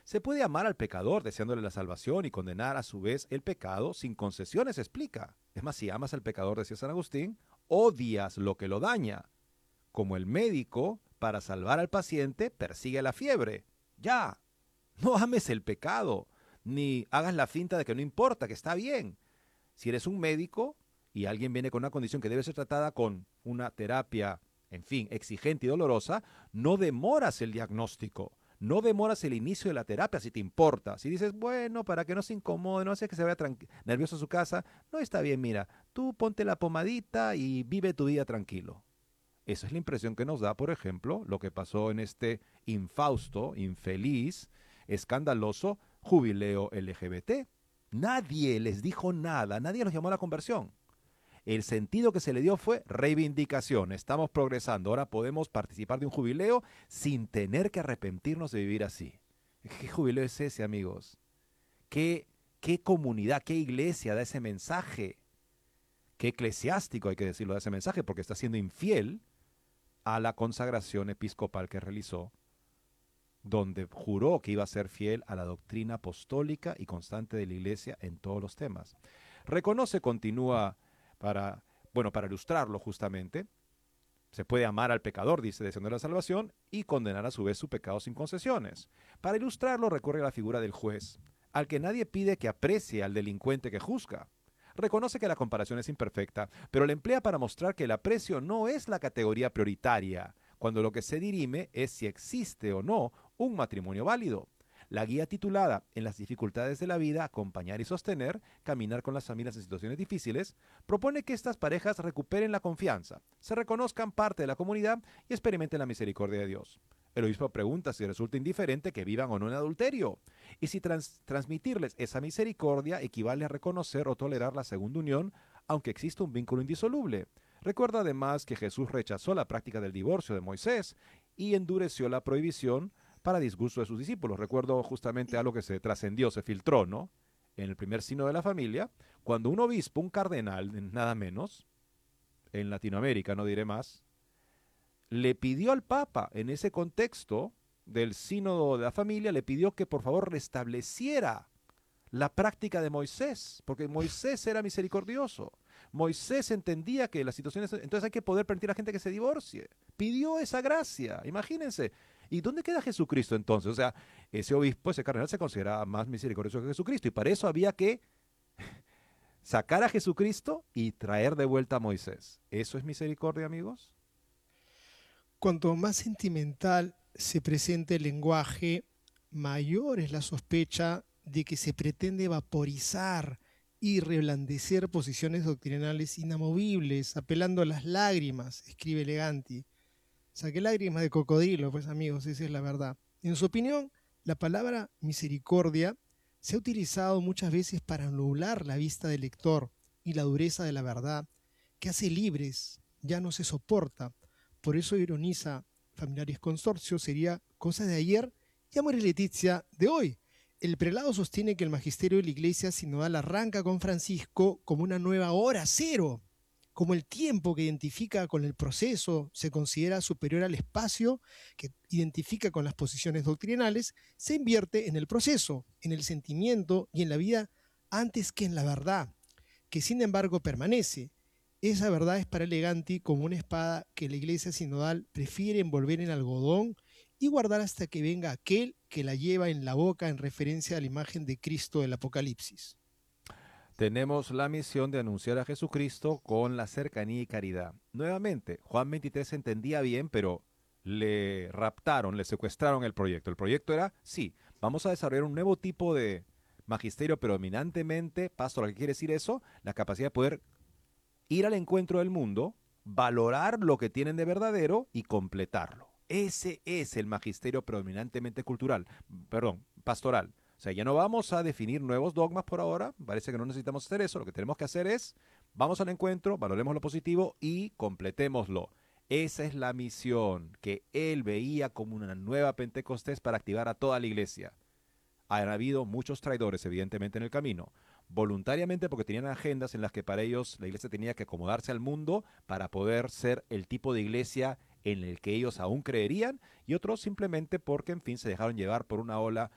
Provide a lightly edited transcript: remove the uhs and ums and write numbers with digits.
Se puede amar al pecador deseándole la salvación y condenar a su vez el pecado sin concesiones, explica. Es más, si amas al pecador, decía San Agustín, odias lo que lo daña. Como el médico, para salvar al paciente, persigue la fiebre. Ya, no ames el pecado, ni hagas la finta de que no importa, que está bien. Si eres un médico y alguien viene con una condición que debe ser tratada con una terapia, en fin, exigente y dolorosa, no demoras el diagnóstico, no demoras el inicio de la terapia si te importa. Si dices, bueno, para que no se incomode, no hace que se vaya nervioso a su casa, no está bien, mira, tú ponte la pomadita y vive tu día tranquilo. Esa es la impresión que nos da, por ejemplo, lo que pasó en este infausto, infeliz, escandaloso jubileo LGBT. Nadie les dijo nada, nadie los llamó a la conversión. El sentido que se le dio fue reivindicación. Estamos progresando, ahora podemos participar de un jubileo sin tener que arrepentirnos de vivir así. ¿Qué jubileo es ese, amigos? ¿Qué comunidad, qué iglesia da ese mensaje? ¿Qué eclesiástico, hay que decirlo, da ese mensaje? Porque está siendo infiel a la consagración episcopal que realizó, donde juró que iba a ser fiel a la doctrina apostólica y constante de la Iglesia en todos los temas. Reconoce, continúa, para, bueno, para ilustrarlo justamente, se puede amar al pecador, dice, deseando la salvación, y condenar a su vez su pecado sin concesiones. Para ilustrarlo recurre a la figura del juez, al que nadie pide que aprecie al delincuente que juzga. Reconoce que la comparación es imperfecta, pero la emplea para mostrar que el aprecio no es la categoría prioritaria, cuando lo que se dirime es si existe o no un matrimonio válido. La guía titulada En las dificultades de la vida, acompañar y sostener, caminar con las familias en situaciones difíciles, propone que estas parejas recuperen la confianza, se reconozcan parte de la comunidad y experimenten la misericordia de Dios. El obispo pregunta si resulta indiferente que vivan o no en adulterio, y si transmitirles esa misericordia equivale a reconocer o tolerar la segunda unión, aunque exista un vínculo indisoluble. Recuerda además que Jesús rechazó la práctica del divorcio de Moisés y endureció la prohibición para disgusto de sus discípulos. Recuerdo justamente algo que se trascendió, se filtró, ¿no? En el primer sínodo de la familia, cuando un obispo, un cardenal, nada menos, en Latinoamérica, no diré más, le pidió al Papa, en ese contexto del sínodo de la familia, le pidió que por favor restableciera la práctica de Moisés, porque Moisés era misericordioso. Moisés entendía que las situaciones, entonces hay que poder permitir a la gente que se divorcie. Pidió esa gracia, imagínense. ¿Y dónde queda Jesucristo entonces? O sea, ese obispo, ese cardenal se consideraba más misericordioso que Jesucristo y para eso había que sacar a Jesucristo y traer de vuelta a Moisés. ¿Eso es misericordia, amigos? Cuanto más sentimental se presente el lenguaje, mayor es la sospecha de que se pretende vaporizar y reblandecer posiciones doctrinales inamovibles, apelando a las lágrimas, escribe Eleganti. Saqué lágrimas de cocodrilo, pues amigos, esa es la verdad. En su opinión, la palabra misericordia se ha utilizado muchas veces para nublar la vista del lector y la dureza de la verdad, que hace libres, ya no se soporta. Por eso ironiza Familiares Consorcio, sería cosa de ayer y Amor y Letizia de hoy. El prelado sostiene que el magisterio de la iglesia sinodal arranca con Francisco como una nueva hora cero, como el tiempo que identifica con el proceso se considera superior al espacio que identifica con las posiciones doctrinales, se invierte en el proceso, en el sentimiento y en la vida antes que en la verdad, que sin embargo permanece. Esa verdad es para Eleganti como una espada que la iglesia sinodal prefiere envolver en algodón y guardar hasta que venga aquel que la lleva en la boca en referencia a la imagen de Cristo del Apocalipsis. Tenemos la misión de anunciar a Jesucristo con la cercanía y caridad. Nuevamente, Juan 23 entendía bien, pero le raptaron, le secuestraron el proyecto. El proyecto era, sí, vamos a desarrollar un nuevo tipo de magisterio predominantemente pastoral. ¿Qué quiere decir eso? La capacidad de poder ir al encuentro del mundo, valorar lo que tienen de verdadero y completarlo. Ese es el magisterio predominantemente cultural, perdón, pastoral. O sea, ya no vamos a definir nuevos dogmas por ahora, parece que no necesitamos hacer eso, lo que tenemos que hacer es, vamos al encuentro, valoremos lo positivo y completémoslo. Esa es la misión que él veía como una nueva Pentecostés para activar a toda la iglesia. Han habido muchos traidores, evidentemente, en el camino, voluntariamente porque tenían agendas en las que para ellos la iglesia tenía que acomodarse al mundo para poder ser el tipo de iglesia en el que ellos aún creerían, y otros simplemente porque, en fin, se dejaron llevar por una ola